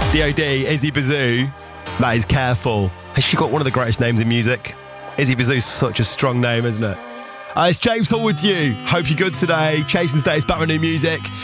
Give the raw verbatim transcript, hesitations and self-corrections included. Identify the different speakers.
Speaker 1: D O D, Izzy Bazoo. That is Careful. Has she got one of the greatest names in music? Izzy Bazoo's such a strong name, isn't it? Uh, it's James Hall with you. Hope you're good today. Chasing Status, back with new music.